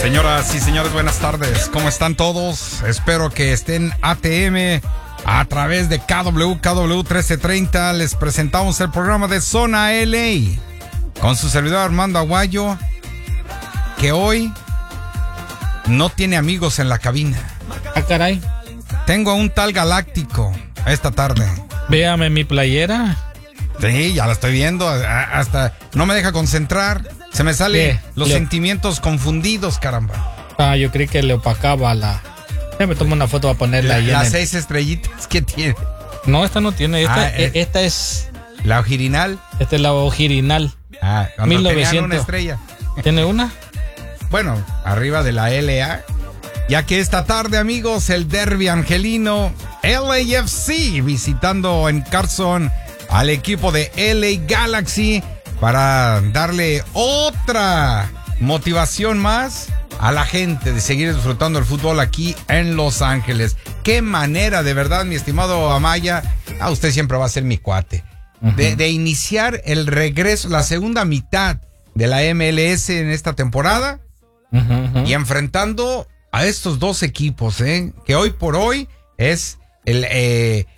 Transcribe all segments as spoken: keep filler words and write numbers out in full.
Señoras y señores, buenas tardes. ¿Cómo están todos? Espero que estén A T M a través de K W, K W trece treinta. Les presentamos el programa de Zona L A con su servidor Armando Aguayo, que hoy no tiene amigos en la cabina. Ah, caray. Tengo a un tal Galáctico esta tarde. Véame mi playera. Sí, ya la estoy viendo. Hasta no me deja concentrar. Se me salen los le... sentimientos confundidos, caramba. Ah, yo creí que le opacaba la... Ya me tomo una foto para ponerla la, ahí. Las en seis el... estrellitas que tiene. No, esta no tiene. Esta, ah, es... esta es... ¿La ojirinal? Esta es la ojirinal. Ah, cuando mil novecientos. Una estrella. ¿Tiene una? Bueno, arriba de la L A. Ya que esta tarde, amigos, el derbi angelino L A F C visitando en Carson al equipo de L A Galaxy para darle otra motivación más a la gente de seguir disfrutando el fútbol aquí en Los Ángeles. Qué manera, de verdad, mi estimado Amaya. Ah, usted siempre va a ser mi cuate. Uh-huh. De, de iniciar el regreso, la segunda mitad de la M L S en esta temporada. Uh-huh, uh-huh. Y enfrentando a estos dos equipos, ¿eh? Que hoy por hoy es el, eh,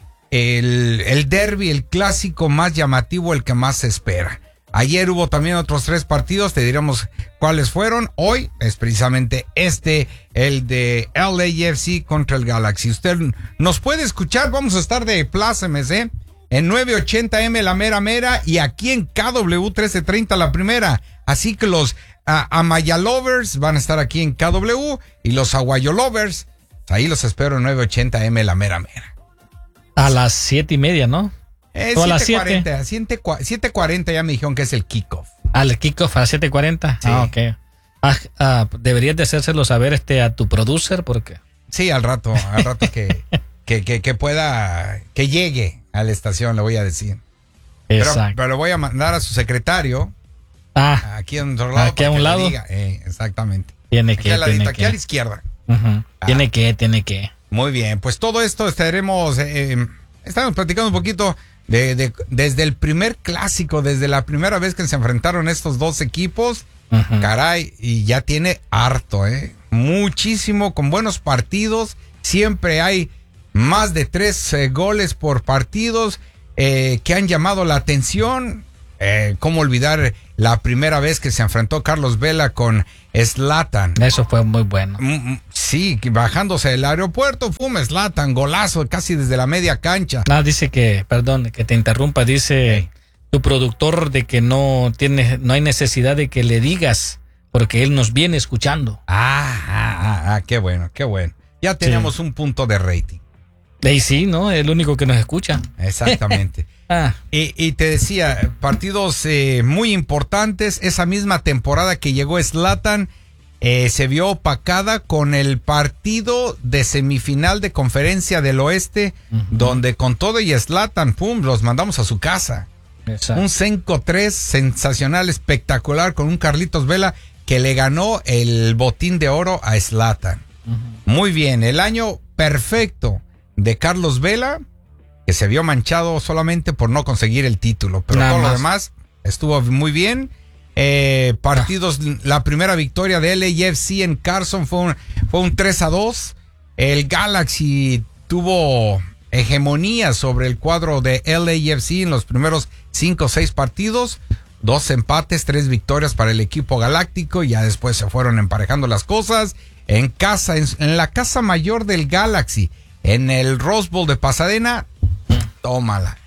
el, el derbi, el clásico más llamativo, el que más se espera. Ayer hubo también otros tres partidos, te diremos cuáles fueron. Hoy es precisamente este, el de L A F C contra el Galaxy. Usted nos puede escuchar, vamos a estar de plácemes, ¿eh? En novecientos ochenta M la mera mera y aquí en K W trece treinta la primera. Así que los uh, Amaya Lovers van a estar aquí en K W y los Aguayo Lovers, ahí los espero en novecientos ochenta M la mera mera. A las siete y media, ¿no? Eh, o a las siete cuarenta ya me dijeron que es el kickoff. ¿Al kickoff a las siete cuarenta? Sí. Ah, ok. Ah, ah, deberías de hacérselo saber este a tu producer, porque... Sí, al rato, al rato que, que, que, que pueda, que llegue a la estación, le voy a decir. Exacto. Pero, pero le voy a mandar a su secretario. Ah. Aquí a un lado. Aquí a un lado. Diga. Eh, exactamente. Tiene aquí que, a ladito, tiene aquí que. a la izquierda. Uh-huh. Ah. Tiene que, tiene que. Muy bien, pues todo esto estaremos, eh, estamos platicando un poquito de, de desde el primer clásico, desde la primera vez que se enfrentaron estos dos equipos. Uh-huh. Caray, y ya tiene harto, eh, muchísimo, con buenos partidos. Siempre hay más de tres eh, goles por partidos eh, que han llamado la atención. Eh, ¿Cómo olvidar la primera vez que se enfrentó Carlos Vela con Zlatan? Eso fue muy bueno. Mm, sí, bajándose del aeropuerto, fuma Zlatan, golazo casi desde la media cancha. Ah, dice que, perdón, que te interrumpa, dice hey. tu productor de que no tiene, no hay necesidad de que le digas, porque él nos viene escuchando. Ah, ah, ah, ah qué bueno, qué bueno. Ya tenemos sí. un punto de rating. Y sí, ¿no? El único que nos escucha. Exactamente. ah. y, y te decía, partidos eh, muy importantes. Esa misma temporada que llegó Zlatan, eh, se vio opacada con el partido de semifinal de Conferencia del Oeste, uh-huh. donde con todo y Zlatan, pum, los mandamos a su casa. Exacto. Un cinco tres sensacional, espectacular, con un Carlitos Vela que le ganó el botín de oro a Zlatan. Uh-huh. Muy bien, el año perfecto de Carlos Vela, que se vio manchado solamente por no conseguir el título, pero Nada todo más. Lo demás estuvo muy bien. Eh, partidos, ah. la primera victoria de L A F C en Carson fue un, fue un tres a dos. El Galaxy tuvo hegemonía sobre el cuadro de L A F C en los primeros cinco o seis partidos. Dos empates, tres victorias para el equipo galáctico. Y ya después se fueron emparejando las cosas. En casa, en, en la casa mayor del Galaxy, en el Rose Bowl de Pasadena, tómala.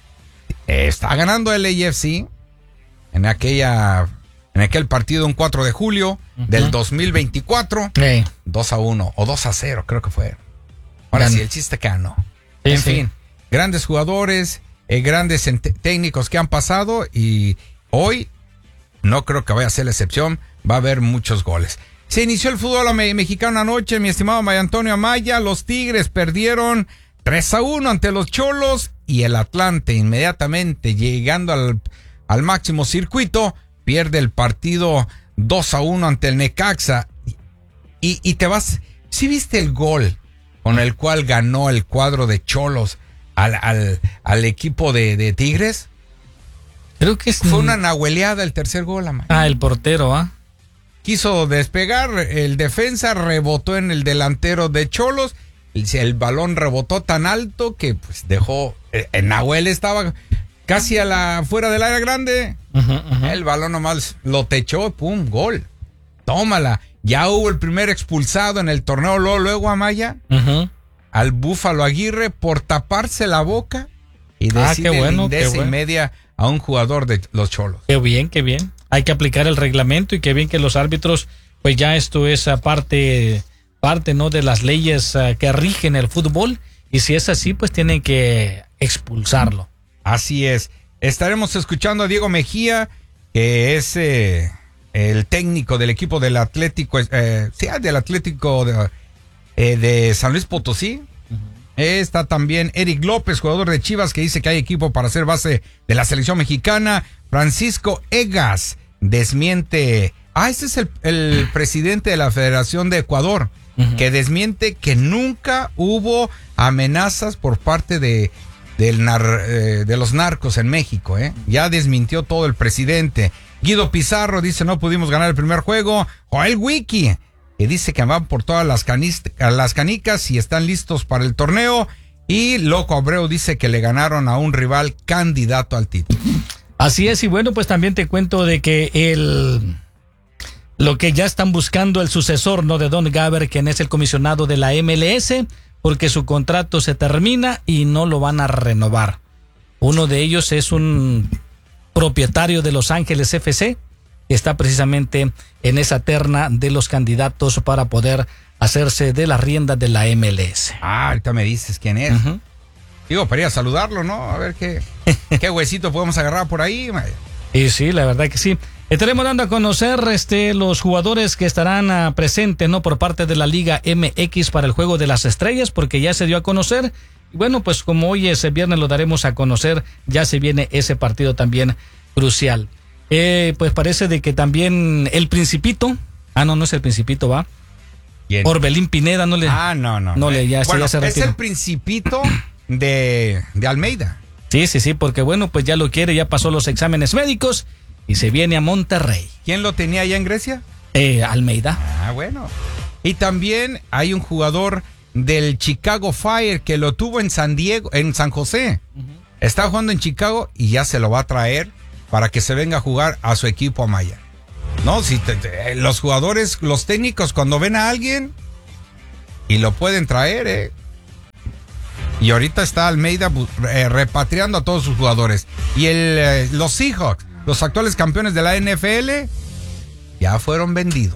Está ganando el L A F C en aquella, en aquel partido un cuatro de julio uh-huh. del dos mil veinticuatro. Hey. dos a uno o dos a cero, creo que fue. Ahora Gran. sí, el chiste que ganó. Sí, en sí. fin, grandes jugadores, eh, grandes ent- técnicos que han pasado y hoy no creo que vaya a ser la excepción. Va a haber muchos goles. Se inició el fútbol mexicano anoche, mi estimado María Antonio Amaya. Los Tigres perdieron tres a uno ante los Cholos y el Atlante, inmediatamente llegando al, al máximo circuito, pierde el partido dos a uno ante el Necaxa. Y, y te vas, ¿sí viste el gol con el cual ganó el cuadro de Cholos al, al, al equipo de, de Tigres? Creo que es... Fue una nahueleada el tercer gol, Amaya. Ah, el portero, ¿ah? quiso despegar, el defensa rebotó en el delantero de Xolos, el, el balón rebotó tan alto que pues dejó, eh, Nahuel estaba casi a la fuera del área grande, uh-huh, uh-huh. El balón nomás lo techó, pum, gol, tómala. Ya hubo el primer expulsado en el torneo, luego, luego Amaya, uh-huh. al Búfalo Aguirre por taparse la boca y decide ah, bueno, lindeza bueno. y media a un jugador de los Xolos. Qué bien, qué bien. Hay que aplicar el reglamento y qué bien que los árbitros, pues ya esto es parte, parte ¿no? de las leyes uh, que rigen el fútbol, y si es así, pues tienen que expulsarlo. Así es. Estaremos escuchando a Diego Mejía, que es eh, el técnico del equipo del Atlético, eh, sí, del Atlético de, eh, de San Luis Potosí. Uh-huh. Está también Eric López, jugador de Chivas, que dice que hay equipo para ser base de la selección mexicana. Francisco Egas desmiente, ah, este es el, el presidente de la Federación de Ecuador, uh-huh. que desmiente que nunca hubo amenazas por parte de, del nar, eh, de los narcos en México, ¿eh? Ya desmintió todo el presidente. Guido Pizarro dice no pudimos ganar el primer juego. Joel Wiki, que dice que van por todas las, canis, las canicas y están listos para el torneo. Y Loco Abreu dice que le ganaron a un rival candidato al título. Así es, y bueno, pues también te cuento de que el lo que ya están buscando el sucesor, ¿no? de Don Gaber, quien es el comisionado de la M L S, porque su contrato se termina y no lo van a renovar. Uno de ellos es un propietario de Los Ángeles F C, que está precisamente en esa terna de los candidatos para poder hacerse de las riendas de la M L S. Ah, ahorita me dices quién es. Uh-huh. Digo, para ir a saludarlo, ¿no? A ver qué, qué huesito podemos agarrar por ahí. Y sí, la verdad que sí. Estaremos dando a conocer este, los jugadores que estarán uh, presentes, ¿no? Por parte de la Liga M X para el Juego de las Estrellas, porque ya se dio a conocer. Y bueno, pues como hoy es viernes lo daremos a conocer, ya se viene ese partido también crucial. Eh, pues parece de que también el Principito, ah, no, no es el Principito, va. ¿Quién? Orbelín Pineda, no le. Ah, no, no. No le, ya, bueno, ya se retiró. Es el Principito de, de Almeida. Sí, sí, sí, porque bueno, pues ya lo quiere, ya pasó los exámenes médicos y se viene a Monterrey. ¿Quién lo tenía allá en Grecia? Eh, Almeida. Ah, bueno. Y también hay un jugador del Chicago Fire que lo tuvo en San Diego, en San José. Uh-huh. Está jugando en Chicago y ya se lo va a traer para que se venga a jugar a su equipo Amaya. No, si te, te, los jugadores, los técnicos, cuando ven a alguien y lo pueden traer, eh. Y ahorita está Almeida eh, repatriando a todos sus jugadores. Y el, eh, los Seahawks, los actuales campeones de la N F L, ya fueron vendidos.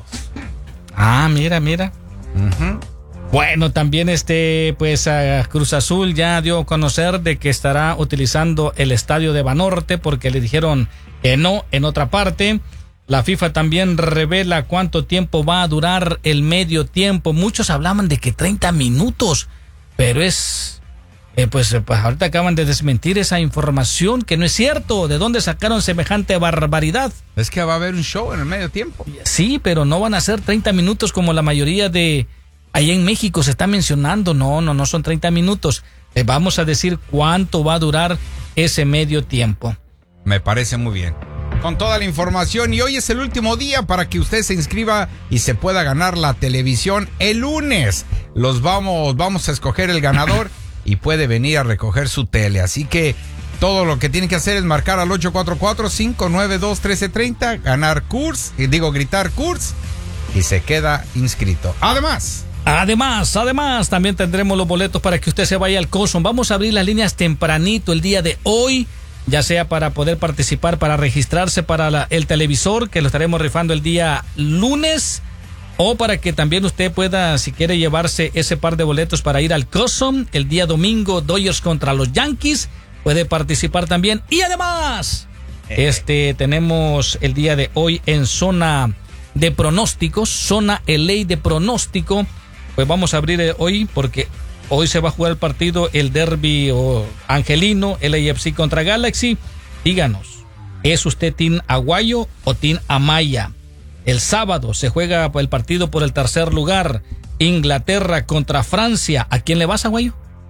Ah, mira, mira. Uh-huh. Bueno, también este, pues uh, Cruz Azul ya dio a conocer de que estará utilizando el estadio de Banorte porque le dijeron que no en otra parte. La FIFA también revela cuánto tiempo va a durar el medio tiempo. Muchos hablaban de que treinta minutos, pero es, eh, pues, pues ahorita acaban de desmentir esa información, que no es cierto. ¿De dónde sacaron semejante barbaridad? Es que va a haber un show en el medio tiempo. Sí, pero no van a ser treinta minutos como la mayoría de allá en México se está mencionando. No, no, no son treinta minutos. Le vamos a decir cuánto va a durar ese medio tiempo. Me parece muy bien. Con toda la información, y hoy es el último día para que usted se inscriba y se pueda ganar la televisión. El lunes los vamos, vamos a escoger el ganador y puede venir a recoger su tele. Así que todo lo que tiene que hacer es marcar al ocho cuatro cuatro, cinco nueve dos, uno tres tres cero, ganar Kurs, y digo gritar Kurs, y se queda inscrito. Además... Además, además, también tendremos los boletos para que usted se vaya al Cosmo. Vamos a abrir las líneas tempranito el día de hoy, ya sea para poder participar, para registrarse para la, el televisor, que lo estaremos rifando el día lunes, o para que también usted pueda, si quiere llevarse ese par de boletos para ir al Cosmo el día domingo, Dodgers contra los Yankees, puede participar también. Y además, este tenemos el día de hoy en zona de pronósticos, zona L A de pronóstico. Pues vamos a abrir hoy porque hoy se va a jugar el partido, el derbi o angelino, L A F C contra Galaxy. Díganos, ¿es usted Team Aguayo o Team Amaya? El sábado se juega el partido por el tercer lugar, Inglaterra contra Francia. ¿A quién le vas, Aguayo?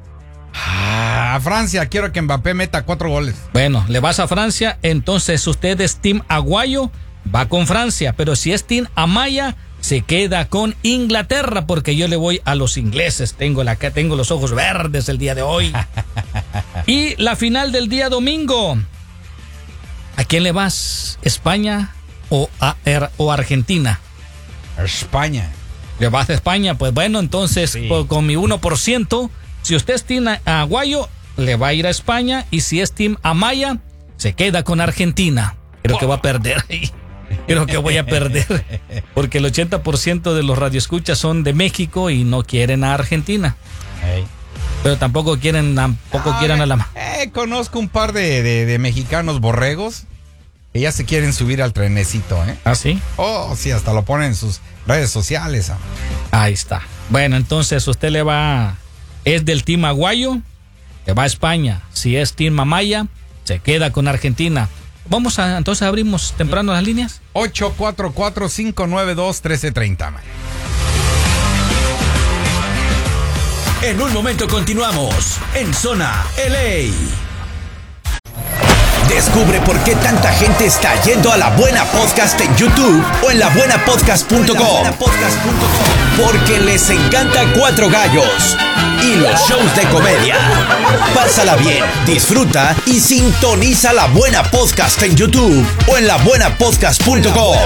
Ah, a Francia, quiero que Mbappé meta cuatro goles. Bueno, le vas a Francia, entonces usted es Team Aguayo. va con Francia, pero si es Team Amaya, se queda con Inglaterra, porque yo le voy a los ingleses. Tengo, la, tengo los ojos verdes el día de hoy. Y la final del día domingo. ¿A quién le vas? ¿España o, a, o Argentina? España. ¿Le vas a España? Pues bueno, entonces sí. por, con mi uno por ciento, si usted es Team Aguayo, le va a ir a España. Y si es Team Amaya, se queda con Argentina. Creo oh. que va a perder ahí. Creo que voy a perder. Porque el ochenta por ciento de los radioescuchas son de México y no quieren a Argentina. Hey. Pero tampoco quieren, tampoco ah, quieren a la... Eh, conozco un par de, de, de mexicanos borregos que ya se quieren subir al trenecito, ¿eh? ¿Ah, sí? Oh, sí, hasta lo ponen en sus redes sociales. ¿eh? Ahí está. Bueno, entonces usted le va... Es del Team Aguayo, le va a España. Si es Team Amaya, se queda con Argentina. Vamos a... Entonces abrimos temprano las líneas. ocho cuatro cuatro, cinco nueve dos, uno tres tres cero. En un momento continuamos en Zona L A. Descubre por qué tanta gente está yendo a La Buena Podcast en YouTube o en la buena podcast punto com. Porque les encanta Cuatro Gallos y los shows de comedia. Pásala bien, disfruta y sintoniza La Buena Podcast en YouTube o en la buena podcast punto com.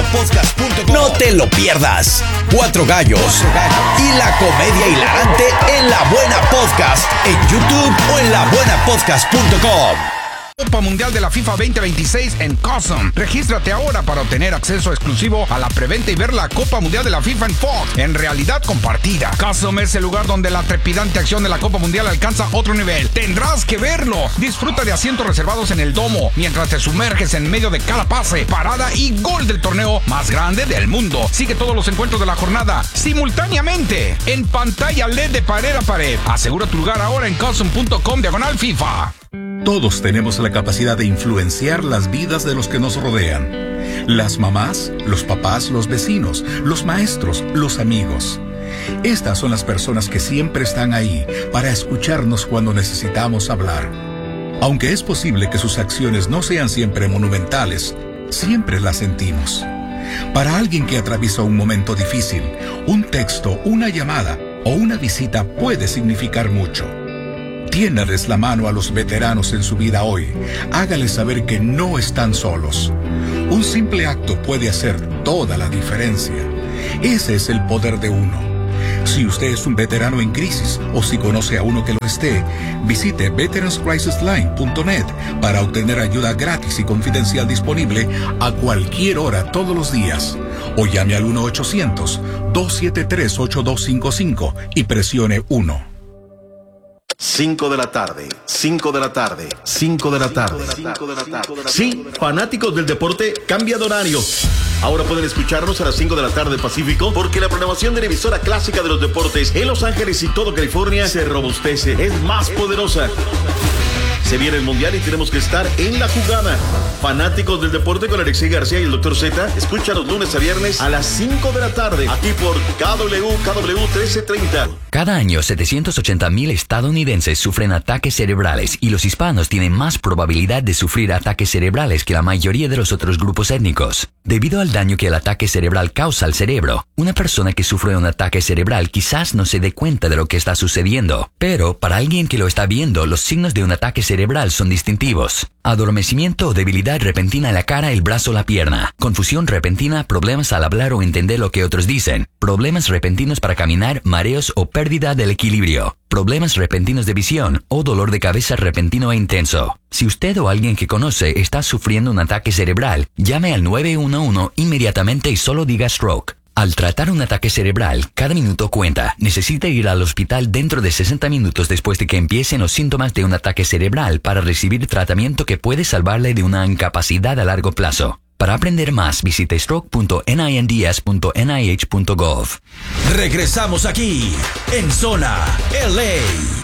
No te lo pierdas. Cuatro Gallos y la comedia hilarante en La Buena Podcast en YouTube o en la buena podcast punto com. Copa Mundial de la FIFA veinte veintiséis en Cosm. Regístrate ahora para obtener acceso exclusivo a la preventa y ver la Copa Mundial de la FIFA en Fox, en realidad compartida. Cosm es el lugar donde la trepidante acción de la Copa Mundial alcanza otro nivel. Tendrás que verlo. Disfruta de asientos reservados en el domo, mientras te sumerges en medio de cada pase, parada y gol del torneo más grande del mundo. Sigue todos los encuentros de la jornada simultáneamente en pantalla L E D de pared a pared. Asegura tu lugar ahora en cosm punto com diagonal FIFA. Todos tenemos la capacidad de influenciar las vidas de los que nos rodean. Las mamás, los papás, los vecinos, los maestros, los amigos. Estas son las personas que siempre están ahí para escucharnos cuando necesitamos hablar. Aunque es posible que sus acciones no sean siempre monumentales, siempre las sentimos. Para alguien que atraviesa un momento difícil, un texto, una llamada o una visita puede significar mucho. Tiéndales la mano a los veteranos en su vida hoy. Hágales saber que no están solos. Un simple acto puede hacer toda la diferencia. Ese es el poder de uno. Si usted es un veterano en crisis o si conoce a uno que lo esté, visite veterans crisis line punto net para obtener ayuda gratis y confidencial disponible a cualquier hora todos los días. O llame al uno ochocientos, dos siete tres, ocho dos cinco cinco y presione uno. cinco de la tarde, cinco de la tarde, cinco de la tarde. Sí, fanáticos del deporte, cambia de horario. Ahora pueden escucharnos a las cinco de la tarde Pacífico, porque la programación de la emisora clásica de los deportes en Los Ángeles y todo California se robustece, es más poderosa. Se viene el Mundial y tenemos que estar en la jugada. Fanáticos del deporte con Alexei García y el doctor Z, escucha los lunes a viernes a las cinco de la tarde, aquí por K W K W trece treinta. Cada año, setecientos ochenta mil estadounidenses sufren ataques cerebrales y los hispanos tienen más probabilidad de sufrir ataques cerebrales que la mayoría de los otros grupos étnicos. Debido al daño que el ataque cerebral causa al cerebro, una persona que sufre un ataque cerebral quizás no se dé cuenta de lo que está sucediendo, pero para alguien que lo está viendo, los signos de un ataque cerebral son distintivos. Adormecimiento o debilidad repentina en la cara, el brazo o la pierna. Confusión repentina, problemas al hablar o entender lo que otros dicen. Problemas repentinos para caminar, mareos o pérdida del equilibrio. Problemas repentinos de visión o dolor de cabeza repentino e intenso. Si usted o alguien que conoce está sufriendo un ataque cerebral, llame al nueve uno uno inmediatamente y solo diga stroke. Al tratar un ataque cerebral, cada minuto cuenta. Necesita ir al hospital dentro de sesenta minutos después de que empiecen los síntomas de un ataque cerebral para recibir tratamiento que puede salvarle de una incapacidad a largo plazo. Para aprender más, visite stroke punto ninds punto n i h punto gov. Regresamos aquí, en Zona L A.